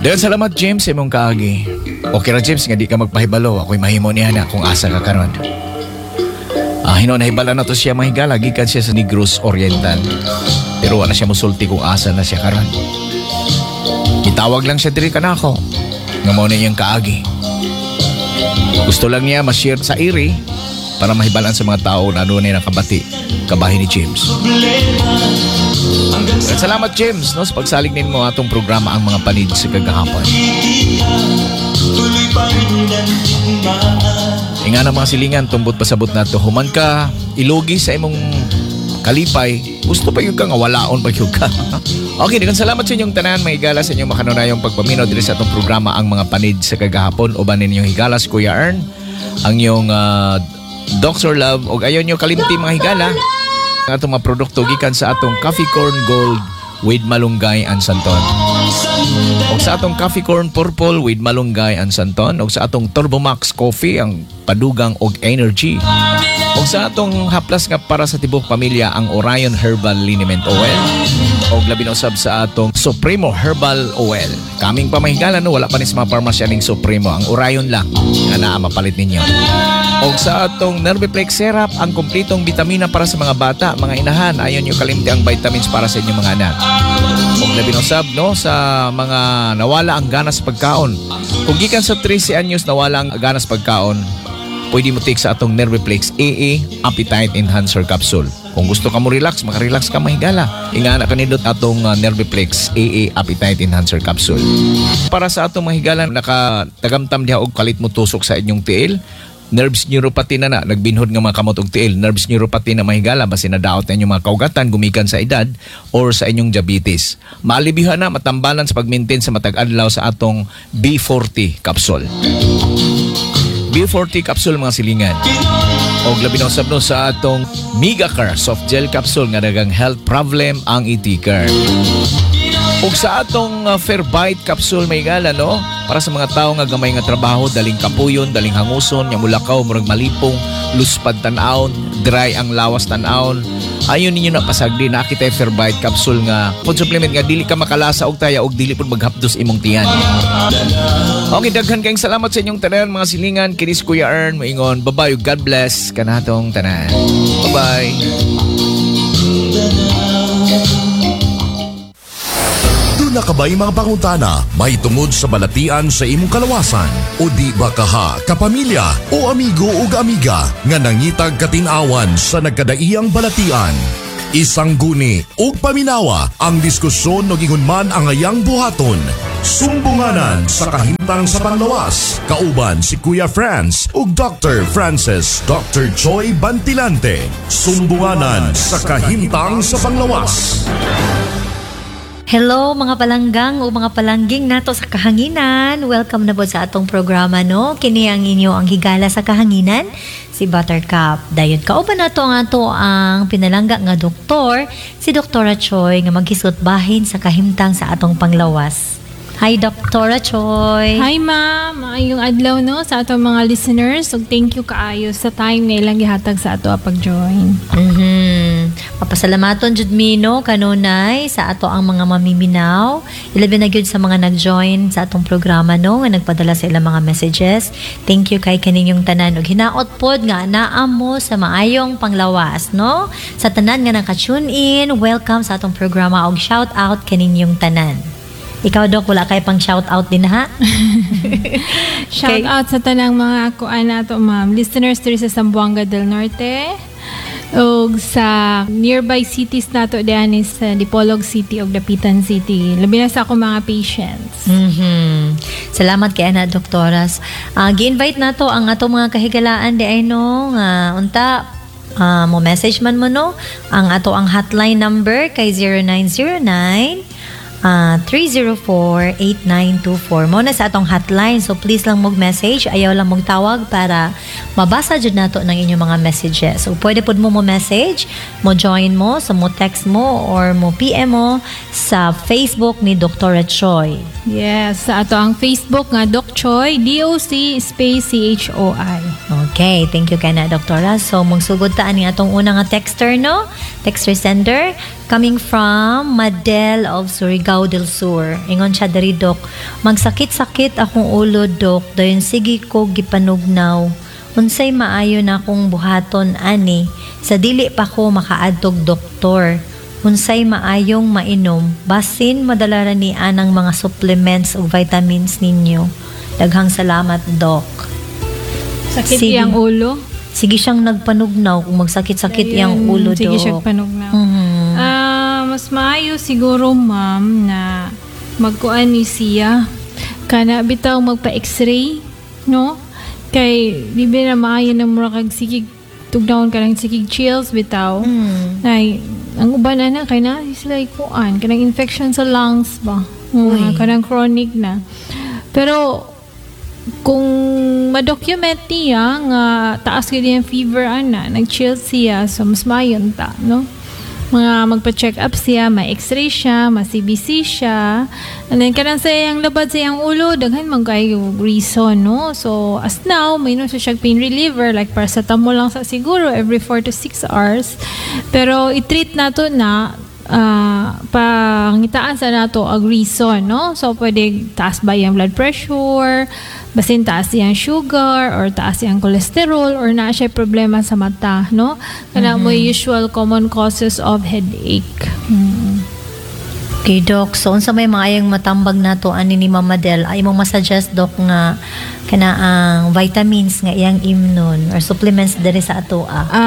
Dagan salamat James imong kaagi. Okay ra James nga di ka magpahibalo, ako'y mahimo niya na kung asa ka karon. Hinahibala na to siya mahigala, gikan siya sa Negros Oriental. Pero wala siya musulti kung asa na siya karon. Itawag lang siya diri kanako. Nga mo na niyang kaagi. Gusto lang niya ma-share sa iri para mahibalan sa mga tao na ano na nakabati kabahin ni James. At salamat James no, sa pagsalig ninyo atong programa ang mga panid sa kagahapon. Nga na mga silingan tumbot pasabot na to. Human ka ilogi sa imong kalipay, gusto pa yung ka nga walaon pa yung ka. Okay, dagan salamat sa inyong tanan, may higala sa inyong makanunayong pagpaminaw diri sa atong programa ang mga panid sa kagahapon. Uban ninyong higala si Kuya Ern, ang iyong Dr. Love, o ayaw nyo kalimti mga higala ang atong mga produkto gikan sa atong Coffee Corn Gold with Malunggay and Santon. O sa atong Coffee Corn Purple with Malunggay and Santon. O sa atong Turbo Max Coffee, ang padugang og energy. O sa atong haplas nga para sa tibok pamilya, ang Orion Herbal Liniment Oil. O labi na usab sa atong Supremo Herbal Oil. Kaming pamahigala no, wala pa ni sa mga parmasya ning Supremo. Ang Orion lang nga naa mapalit ninyo. O sa atong Nerviplex Syrup, ang kumpletong bitamina para sa mga bata, mga inahan. Ayon nyo kalimti ang vitamins para sa inyong mga anak. O labi na usab no, sa mga nawala ang ganas pagkaon. Kung gikan sa 13 anyos nawala ang ganas pagkaon, pwede mo take sa atong Nerviplex AA Appetite Enhancer Capsule. Kung gusto ka mo relax, makarelax ka mahigala. Ingana kanindot atong Nerviplex AA Appetite Enhancer Capsule. Para sa atong mahigala, nakatagamtam diha og kalit mo tusok sa inyong tiil. Nerves neuropathy na nagbinhod nga mga kamot og tiil. Nerves neuropathy na mahigala, basi nadaot na inyong mga kaugatan gumikan sa edad or sa inyong diabetes. Maalibihan na, matambalan sa pag-maintain sa matag adlaw sa atong B40 capsule. B40 capsule mga silingan. O labi na usab no sa atong Migacare soft gel capsule nga dagang health problem ang itikar. O sa atong Fairbite capsule may gala no, para sa mga tao nga gamay nga trabaho, daling kapuyon, daling hanguson, nya mulakaw, murag malipong, luspad tan-aon, dry ang lawas tan-aon. Ayon ninyo na pasagdi, nakita yung Fairbite capsule nga food supplement nga dili ka makalasa og taya og dili pud maghapdos imong tiyan. Okay, daghan kayong salamat sa inyong tanan mga silingan. Kinis Kuya Ern, moingon, bye-bye, God bless kanatong tanan. Bye-bye. Na kabay mga pangutana, may tungod sa balatian sa imong kalawasan o di ba kaha, kapamilya o amigo o amiga nga nangitag katinawan sa nagkadaiyang balatian. Isang guni o paminawa ang diskusyon no gingunman ang ayang buhaton. Sumbunganan sa kahimtang sa panglawas. Kauban si Kuya Franz ug Dr. Francis Dr. Choi Bantilante. Sumbunganan sa kahimtang sa panglawas. Hello mga palanggang o mga palangging nato sa kahanginan. Welcome na po sa atong programa no. Kini ang inyo ang higala sa kahanginan, si Buttercup. Dayon kauban nato ang ato ang pinalangga nga doktor, si Dr. Choi nga maghisgot bahin sa kahimtang sa atong panglawas. Hi Dr. Choi. Hi ma'am, maayong adlaw no sa atong mga listeners. Ug thank you kaayo sa time nga ilang gihatag sa ato pag-join. Papasalamaton jud mi no kanunay sa ato ang mga mamiminaw. Ilabi na gyud sa mga nag-join sa atong programa no nga nagpadala sa ilang mga messages. Thank you kay kaninyong tanan ug hinaot pod nga naa mo sa maayong panglawas no. Sa tanan nga naka-tune in, welcome sa atong programa ug shout out kaninyong tanan. Ikaw Dok, wala kay pang shout out din ha? Shout out sa tanang mga kuan nato ma'am, listeners diri sa Zamboanga del Norte. Og sa nearby cities nato diyan is Dipolog City ug Dapitan City. Labi na sa ako mga patients. Salamat kay ana doktoras. Gi-invite nato ang ato mga kahigalaan di ay no nga unta mo message man mo no ang ato ang hotline number kay 0909 304-8924 mo na sa atong hotline, so please lang mag-message, ayaw lang magtawag para mabasa jud nato ng inyong mga messages. So pwede pod mo message, mo join mo, so mo text mo or mo PM mo sa Facebook ni Dr. Choi. Yes, sa ato ang Facebook nga Doc Choi, DOC space CHOI. Okay, thank you kana doktora. So magsugod ta ani atong una nga texter no? Texter sender coming from Madel of Surigao del Sur. Ingon siya diri dok, magsakit-sakit akong ulo dok, dayon sige ko gipanugnaw. Unsay maayo na akong buhaton ani, sa dili pa ko makaadtog doktor. Unsay maayong mainom, basin madala ra ni anang mga supplements ug vitamins ninyo. Daghang salamat dok. Sakit Sige. iyang ulo. Sige siyang nagpanugnaw kung magsakit-sakit Ayun, iyang ulo sige dok. siyang panugnaw. Mhm. Mas maayo siguro, ma'am, na magkuan ni siya. Kana bitaw magpa-x-ray, no? Kay bibi na maayo na mura kag sikig tugnaon ka ng sikig chills bitaw. Ay, ang uban na kay na sila kuan kanang infection sa lungs ba. Uy. Kanang chronic na. Pero kung ma-document niya nga taas gyud yung fever ana, nag-chill siya, so mas mayon ta, no? Magpa-check up siya, ma-x-ray siya, ma-CBC siya. And then kanang sa iyang labad sa iyang ulo, daghan man kayo reason, no? So as now, may no siya pain reliever like paracetamol lang sa siguro every 4 to 6 hours. Pero i-treat nato na pangitaan sa nato ag reason, no? So pwede taas ba yung blood pressure, basin taas yung sugar or taas yung cholesterol or na siya problema sa mata, no? Kana mo usual common causes of headache. Okay, Doc. So, unsa may maayong matambag nato ani ni Mama Del, ay mong masuggest, Doc, nga kana ang vitamins nga iyang imnon or supplements diri sa ato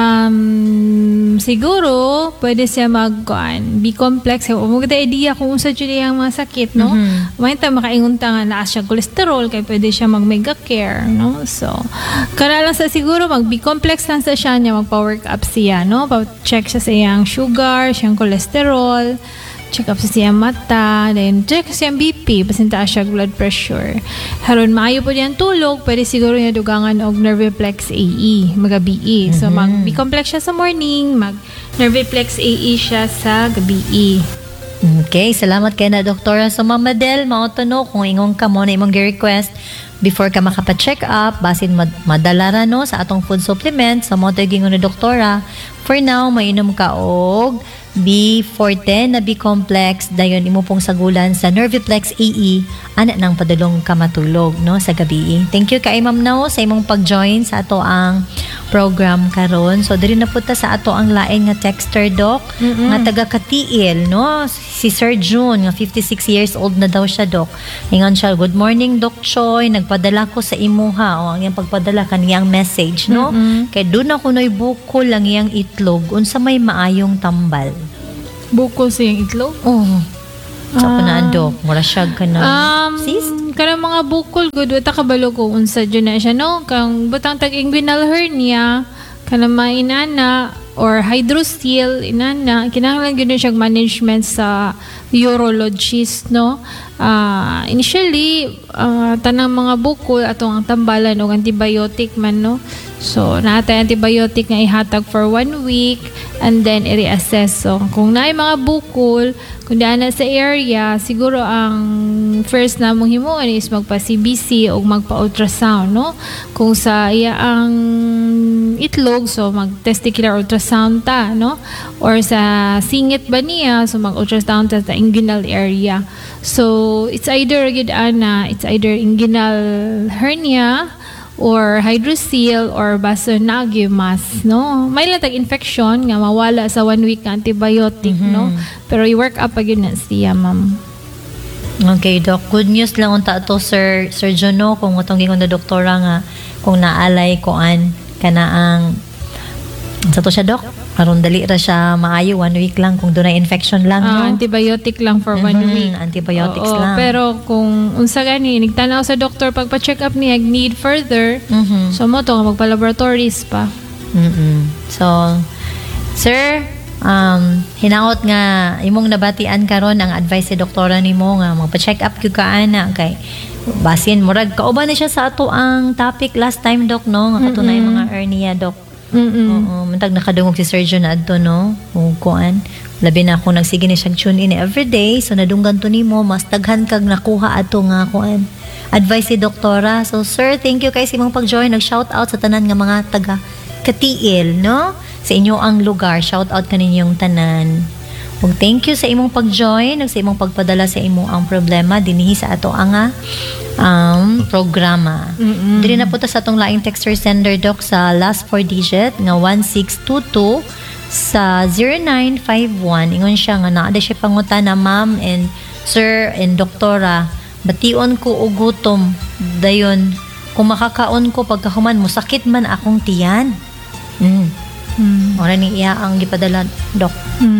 Siguro, pwede siya B-complex. Maganda idea kung unsa dyan yung mga sakit, no? May ta makaingunta nga naas siya cholesterol, kaya pwede siya mag-mega care, no? So, kana lang sa siguro, B-complex lang sa siya niya, magpa-work up siya, no? Pa-check siya sa iyang sugar, siyang cholesterol, check up sa siyang mata, then check sa siyang BP, pasinta siya blood pressure. Haron maayo po diyan tulog, pwede siguro niya dugangan og Nerviplex AE, magabi. So mag-B-complex siya sa morning, mag-Nerviplex AE siya sa gabi. Okay, salamat kay na doktora. So Mama Del, mautono kung ingong ka mo na imong gi-request before ka makapa-check up, basin madala ra no sa atong food supplement sa mo gingon ni doktora. For now, mainom ka og B410 na B-complex, dayon imo pong sagulan sa Nerviplex AE, ana nang padulong ka matulog no sa gabi. Thank you kay Ma'am Nao sa imong pag-join sa ato ang program karon. So diri na puta sa ato ang lain nga texter, Doc, nga taga Katiil, no? Si Sir June, nga 56 years old na daw siya, Doc. Ingon siya, good morning, Doc Choi, nagpadala ko sa imuha, o ang iyang pagpadala kaniyang message, no? Kay doon ako noy bukol lang iyang itlog, unsa may maayong tambal. Bukol sa iyang itlog? Oh. Sa panaan, Doc, mura siya ka na. Sis? Kanang mga bukol good, wata kabalo kung unsa dyan na siya, no? Kang butang tag-inguinal hernia, kanang mainana, or hydrocele, inana, kinahanglan gano'n siya management sa urologist, no? Initially, tanang mga bukol, atong ang tambalan o antibiotic man, no? So, natay antibiotic nga ihatag for 1 week and then i-reassess. So, kung naay mga bukol, kung daan na sa area, siguro ang first na mong himuan is magpa-CBC o magpa-ultrasound, no? Kung sa iya ang itlog, so mag-testicular ultrasound ta, no? Or sa singit ba niya, so mag-ultrasound ta sa inguinal area. So, it's either inguinal hernia, or hydrocele or basonagimas, no? May lang tag-infection nga mawala sa 1 week nga antibiotic, no? Pero i-work up agad na siya, ma'am. Okay, Doc. Good news lang unta to, Sir John, no? Kung utong gingon na doktora nga, kung naalay koan kana ang sa to siya, Doc, aron dali ra siya maayo 1 week lang kung dunay infection lang, no? Antibiotic lang for 1 week. Antibiotics Oo, lang. pero kung unsa gani nigtanaw sa doktor pagpa-check up niya need further, so mo to magpa-laboratories pa. So, Sir, hinaot nga imong nabatian karon ang advice sa doktora nimo nga magpa-check up gyud ka ana kay basin murag kauban na siya sa ato ang topic last time, Doc, no? Nga katunay mga hernia, Doc. Oo, mantag nakadungog si surgeon na adto, no? Kung kuan, labi na ako nagsige ni siyang tune in every day, so nadunggan to nimo mas daghan kag nakuha ato nga kuan advice si doktora. So sir, thank you kay sa imong pag-join. Nag-shout out sa tanan nga mga taga Katiil, no? Sa inyo ang lugar. Shout out kaninyong tanan. Ug thank you sa imong pag-join, ug sa imong pagpadala sa imong ang problema dinhi sa ato nga programa. Dili na po ta sa atong laing texter sender doc sa last 4 digit nga 1622 sa 0951. Ingon siya nga naa siya pangutana, ma'am and sir and doktora, bation ko og gutom dayon kung makakaon ko pagkahuman mo sakit man akong tiyan. Ora ni iya ang gipadala doc.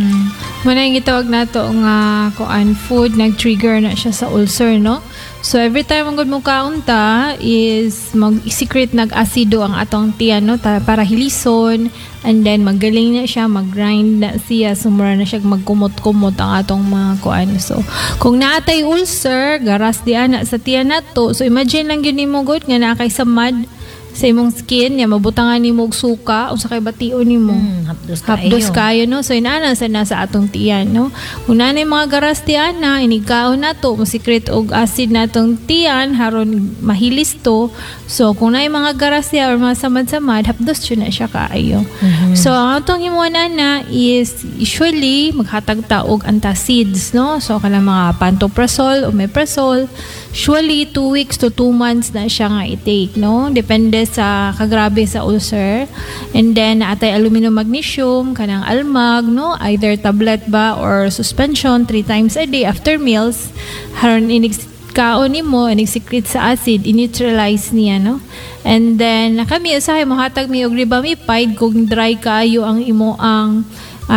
Muna yung gitawag na to nga kuan food, nag-trigger na siya sa ulcer, no? So, every time ang good mo kaunta is mag-secret nag-asido ang atong tiyan, no? Para hilison, and then magaling na siya, mag-grind na siya, sumura na siya magkumot-kumot ang atong mga kuan. So, kung naatay ulcer, garas diyan na sa tiyan na to, so imagine lang yun mo good, nga nakay sa mud, sa imong skin, ya mabutangan nimo og suka o sa kay bation nimo. Hapdos kayo, no? So inana sa nasa atong tiyan, no? Kung nanay mga garas tiyan na inigkaon nato, masikret og acid natong tiyan haron mahilis to. So kung nanay mga garas tiyan or mga samad-samad, hapdos yun na siya kaayo. So ang atong himuon na is usually maghatag ta og antacids, no? So kanang mga pantoprazole, omeprazole, usually 2 weeks to 2 months na siya nga i-take, no? Depende sa kagrabe sa ulcer. And then atay aluminum magnesium kanang almag, no, either tablet ba or suspension 3 times a day after meals haron kaon nimo and secrete sa acid i-neutralize niya, no. And then kami usahay mohatag mi og ribamipide kung dry kaayo ang imo ang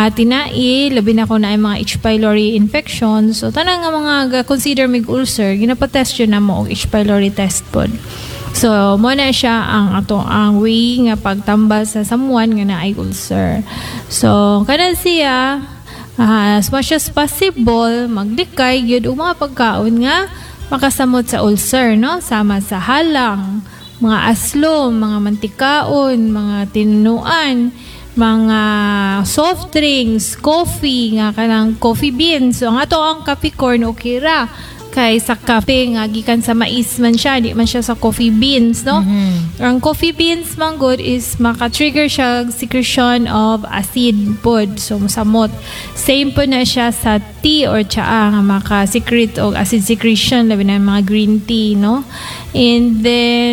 tinai, labi na ko na ay mga H. pylori infection. So tanang nga mga consider mig ulcer ginapatest yun na mo og H. pylori test pod. So, mo na siya ang way nga pagtambal sa someone nga naay ulcer. So, kanan siya, as much as possible, maglikay, yun mga pagkaon nga makasamot sa ulcer, no? Sama sa halang, mga aslom, mga mantikaon, mga tinunuan, mga soft drinks, coffee, nga kanang coffee beans. So, ang ato ang coffee corn, okay ra. Kay sa kape nga gikan sa mais man siya, di man siya sa coffee beans, no? Ang coffee beans man good is maka-trigger siya secretion of acid pod, so masamot. Same po na siya sa tea or tsaa nga maka-secrete og acid secretion labi na mga green tea, no? And then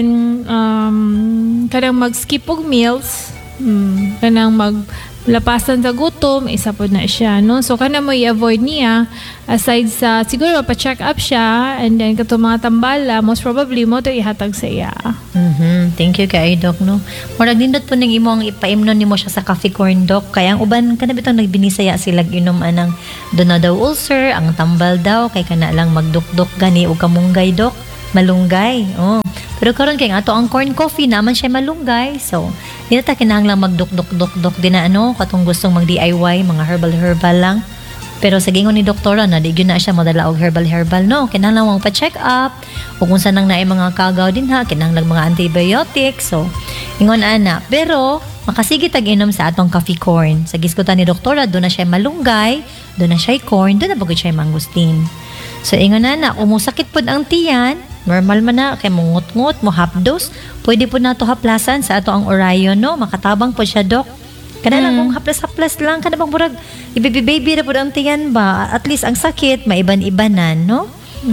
kanang mag-skip og meals, kanang lapasan sa gutom, isa po na siya, no? So, kana mo i-avoid niya, aside sa, siguro, pa-check up siya, and then, kato mga tambala, most probably, mo to ihatag sa iya. Thank you kay Doc, no? Murag nindot po nang imong ipaimnon nimo siya sa coffee corn, Doc. Kaya ang uban, kana bitang nagbinisaya sila inom anang doon na daw ulcer, ang tambal daw, kay kana lang magdukdok gani o kamunggay, Doc. Malunggay, oh. Pero karon kay ato ang corn coffee naman siya malunggay. So, di na ta kinahanglang magduk-duk-duk-duk din na katong gustong mag-DIY, mga herbal lang. Pero sa gingon ni doktora na di gyud na siya madala og herbal, no. Kinahanglang mo pa-check up o kung saan nang naay mga kagaw din ha, kinahanglang mga antibiotics. So, ingon ana. Pero makasige tag inom sa atong coffee corn. Sa gisgutan ni doktora, doon na siya malunggay, doon na siya corn, doon na bagay siya mangustin. So, ingon na, umusakit pod ang tiyan, normal man na, kay mungot-ngot, mo hapdos, pwede po na to haplasan sa ato ang Orion, no? Makatabang po siya, Dok. Kana lang kung haplas-haplas lang, kana bang burag, baby na po ang tiyan ba? At least ang sakit, maiban-ibanan, no?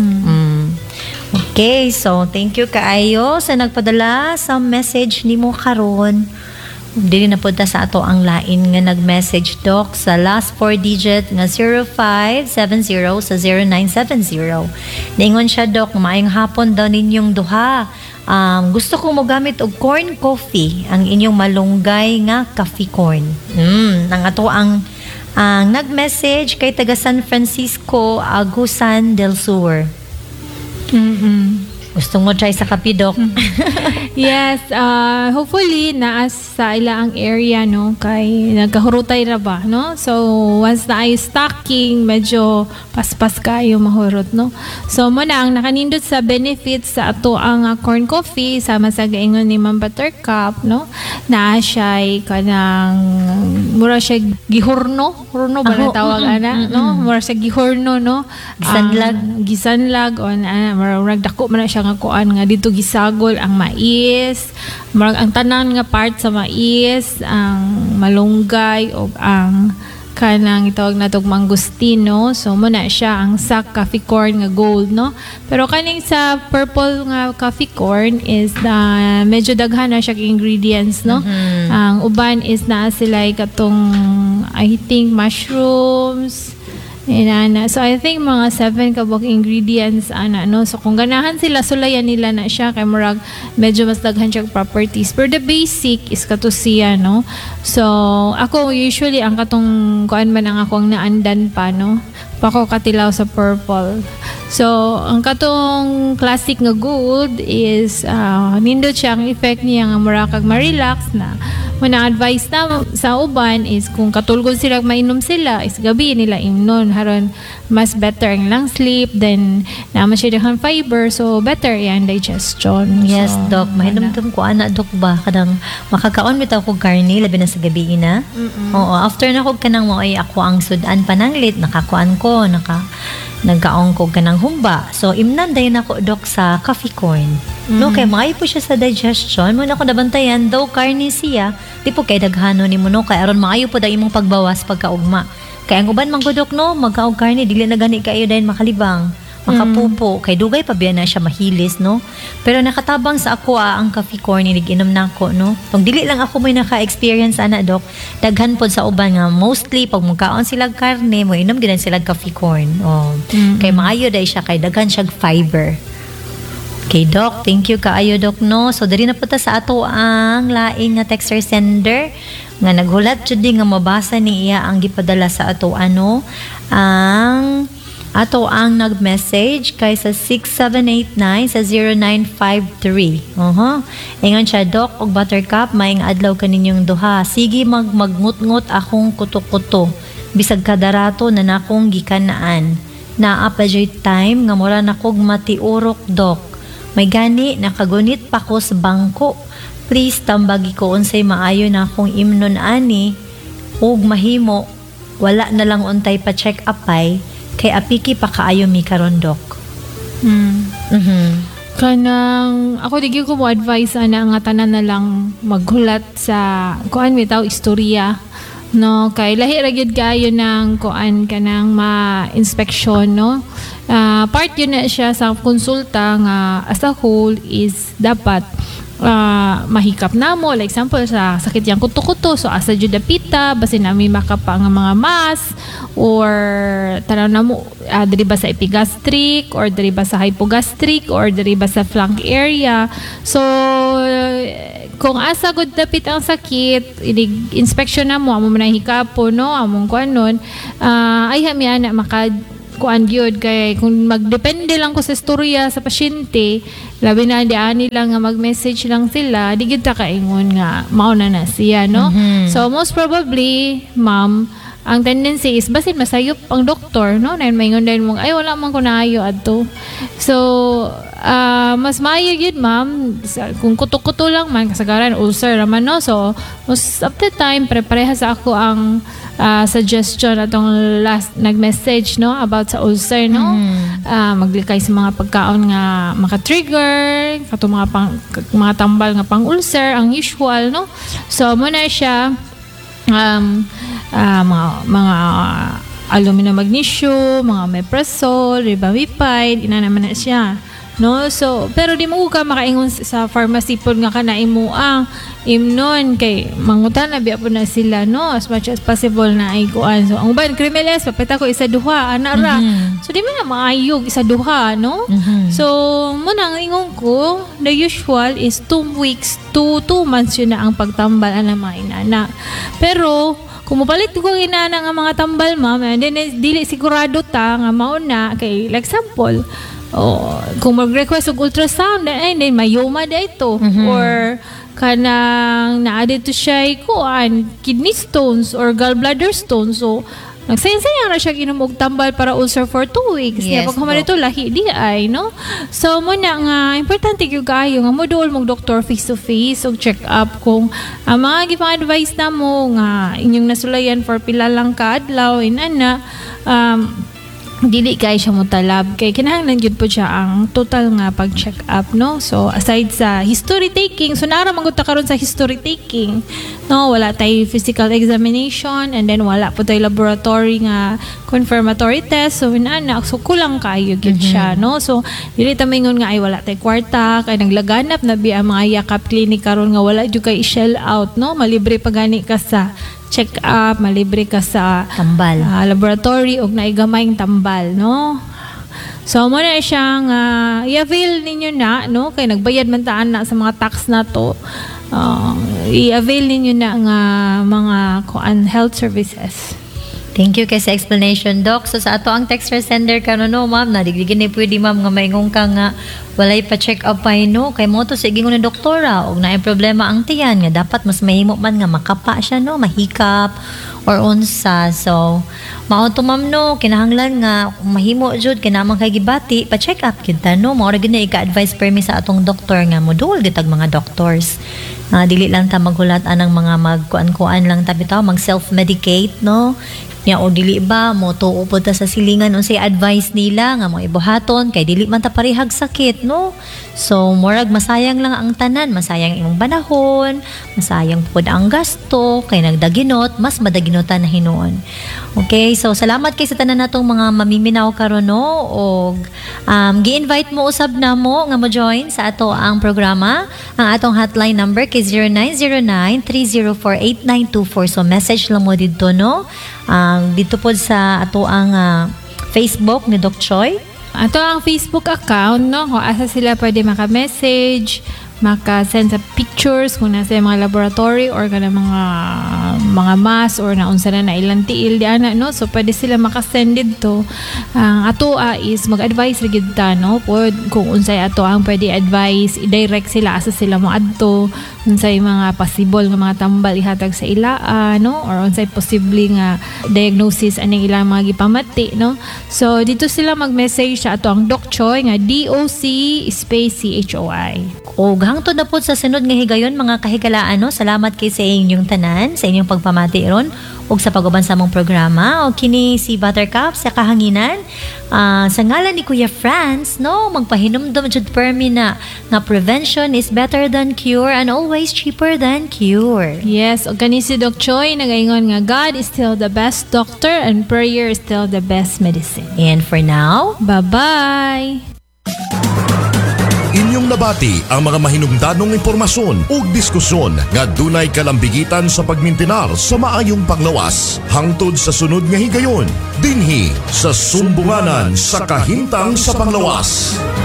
Okay, so thank you kaayo sa nagpadala sa message ni mo karon. Dili na po ta sa ato ang lain nga nag-message, Doc, sa last 4 digit nga 0570 sa 0970. Ningon siya, Doc, maayong hapon daw ninyong duha. Gusto kong mogamit og corn coffee, ang inyong malunggay nga coffee corn. Nang ato ang nag-message kay taga San Francisco, Agusan del Sur. Gusto mo try sa kape, Doc? Yes, hopefully naas sa ilaang area, no, kay nagkahurutay ra ba, no? So once na ay stocking, medyo paspas kayo mahurot, no? So mo na ang nakanindot sa benefits sa ato ang corn coffee sama sa gaingon ni Ma'am Buttercup, no? Na siya kanang mura siya gihurno ba na tawag ana, no? Mura siya gihurno, no? Gisanlag o murag dako man na siya nga kuan nga dito gisagol ang mais, murag ang tanan nga part sa mais, ang malunggay o ang kanang itawag na tog mangustino. So muna siya ang sack coffee corn nga gold, no? Pero kaning sa purple nga coffee corn is medyo daghan na siya ingredients, no? Ang uban is na sila katong I think mushrooms. So I think mga 7 kabuk ingredients no. So kung ganahan sila sulayan nila na siya kay murag medyo mas daghan siya properties. Pero the basic is kato siya, no. So ako usually ang katong kuan man ang akong naandan pa, no. Pako katilaw sa purple. So ang katong classic nga gold is nindot siya ang effect niya nga murag kag ma-relax na. Muna advice na sa uban is kung katulgod sila mainom sila is gabi nila imnon haron mas better ang lang sleep, then naman siya daghang fiber, so better yan digestion. Yes, so, Doc. Mahidumdum ko, Doc ba? Kadang makakaon bitaw ko karni, labi na sa gabi na. Oo, after na ko kanang mo ay ako ang sudan pananglit, nakakuan ko, nagkaon ko kanang humba. So, imnan dayon ako, Doc, sa coffee corn. No, kay maayo po siya sa digestion. Muna ko nabantayan, daw karni siya, di po kay daghano ni mo, no? Kay aron maayo po daw imong pagbawas pagkaugma. Kaya ang uban manggudok, no, magkaog karni, dili na gani kayo dahil makalibang. Makapupo, kay dugay pa biya na siya mahilis, no? Pero nakatabang sa ako ang coffee corn, inom na ako, no? Tong dili lang ako may naka-experience, Doc. Daghan po sa uban nga, mostly, pag magkaon sila karne, mo inom din sila coffee corn. Oh. Kay maayo dahil siya, kay daghan siya fiber. Okay, Doc. Thank you kaayo, Doc, no? So, dali na po ta sa ato ang lain nga texter sender nga naghulat jud nga mabasa ni iya ang gipadala sa ato ang nag-message kay sa 6789 sa 0953. Ingon siya, Doc, og Buttercup, maing adlaw kaninyong duha. Sige magmutngot akong kuto-kuto. Bisag kadarato na nakong gikanaan. Naa pa joy time nga mura na kog matiurok, Doc. May gani nakagunit pa ko sa bangko. Please tambagi ko unsay maayo na akong imnon ani ug mahimo wala na lang untay pa check upay kay apiki pa kaayo mi karon, Doc. Kanang ako di ko mo advice nga tanan na lang maghulat sa kuan bitaw istorya, no, kay lahi ra gyud kayo ng kuan kanang ma-inspection, no. Part yun na siya sa konsulta nga as a whole is dapat mahikap na mo, like example sa sakit yang kuto-kuto, so asa jud dapita basin nami makapa nga mga mass or tanaw na mo diri ba sa epigastric or diri ba sa hypogastric or diri ba sa flank area. So kung asa gud dapit ang sakit, inspection na mo amo man hikapo, no, among kuanon ay hami ana maka kuan gyud kay kung magdepende lang ko sa istorya sa pasyente, labi na di ani lang nga mag-message lang sila, di gyud ta kaingon nga mao na siya, no. So most probably, ma'am, ang tendency is basin masayop ang doktor, no, na maingon din mo ay wala man ko naayo adto. So mas maayo gyud, ma'am, kung kuto-kuto lang man kasagaran ulcer naman, no. So most of the time prepareha sa ako ang suggestion atong last nag-message, no, about sa ulcer, no. Maglikay sa mga pagkaon nga maka-trigger kato mga tambal nga pang ulcer ang usual, no. So muna siya mga aluminum magnesium, mga meprazole, ribamycin, ina naman na siya, no. So pero di mo ka makaingon sa pharmacy pod nga kana imo ang imnon kay mangutan na biya po na sila, no, as much as possible na ay kuan. So ang uban krimeles papita ko isa duha ana ra, so di man na maayog isa duha, no. So muna ang ingon ko the usual is 2 weeks to 2 months yun na ang pagtambal ana mga inana. Pero kung mapalit ko inana nga mga tambal, ma'am, and then dili sigurado ta nga mao na kay like example, kung mag-request og ultrasound, then mayoma da ito, or kanang na-added to siya kuan kidney stones or gallbladder stones, so nagsayang-sayang na siya ginom og tambal para ulcer for 2 weeks. Yes, pag human ito lahi di ay, no. So muna nga importante gyud kayo nga moduol mong doktor face to face og check up kung ang mga gipang-advise na mo nga inyong nasulayan for pila lang ka adlaw inana dili kay siya motalab kay kinahanglan gyud po siya ang total nga pag-check up, no? So aside sa history taking, so nara man gud ta karon sa history taking, no? Wala tay physical examination, and then wala po tay laboratory nga confirmatory test, so inana, so kulang kayo gyud siya, no? So dili ta mingon nga ay wala tay kwarta kay naglaganap na bi ang mga yakap clinic karon nga wala jud kay shell out, no? Malibre pa gani ka sa check up, malibre ka sa Tambal. laboratory og naigamayng tambal, no? So mo na siyang i-avail ninyo na, no? Kay nagbayad man taan na sa mga tax na to. I-avail ninyo na nga mga health services. Thank you kay sa explanation, Doc. So sa ato ang text sender karon, no, ma'am, nadigdigin ni pwede, ma'am, nga maingong ka nga walay pa check up pa, no, kay mo to sige ni doktora og naay problema ang tiyan nga dapat mas mahimo man nga makapa siya, no, mahikap or unsa. So mao to, ma'am, no, kinahanglan nga kung mahimo jud kinamang kay gibati pa check up kita, no, mao ra gyud na ika-advise permi sa atong doktor nga modul gitag mga doctors. Dili lang ta maghulat anang mga magkuan-kuan lang ta bitaw, mag self-medicate, no. Nya o dili ba mo tuo po ta sa silingan unsay advice nila nga mo ibuhaton kay dili man ta parehag sakit, no. So murag masayang lang ang tanan, masayang imong panahon, masayang pud ang gasto kay nagdaginot, mas madaginotan na hinuon. Okay, so salamat kay sa tanan natong mga mamiminaw karon, no, og gi-invite mo usab na mo nga mo join sa ato ang programa. Ang atong hotline number kay 0909-304-8924. So message lang mo dito, no. Dito po sa ato ang Facebook ni Doc Choi. Ato ang Facebook account, no, kung asa sila pwede maka-message, maka-send sa pictures kung nasa mga laboratory or kana mga mass or naunsa na ilang tiil di ana, no. So pwede sila maka-send dito. Ang ato is mag-advise ra gyud ta, no, kung unsay ato ang pwede advice, i-direct sila asa sila mo adto, unsay mga possible nga mga tambal ihatag sa ilaan, no, or unsay posible nga diagnosis aning ilang mga gipamati, no. So dito sila mag-message sa ato ang Doc Choi nga DOC space CHOI. O hangtod na po sa sunod nga higayon mga kahigalaan, no. Salamat kay sa inyong tanan, sa inyong pagpamati ron ug sa pag-uban sa among programa. O kini si Buttercup sa kahanginan, sa ngalan ni Kuya Franz, no, magpahinumdom jud permi na nga prevention is better than cure and always cheaper than cure. Yes, o kani si Doc Choi nagaingon nga God is still the best doctor and prayer is still the best medicine. And for now, bye-bye! Inyong nabati ang mga mahinungdanong impormasyon ug diskusyon nga dunay kalambigitan sa pagmintinar sa maayong panglawas. Hangtod sa sunod nga higayon, dinhi sa Sumbunganan sa Kahimtang sa Panglawas.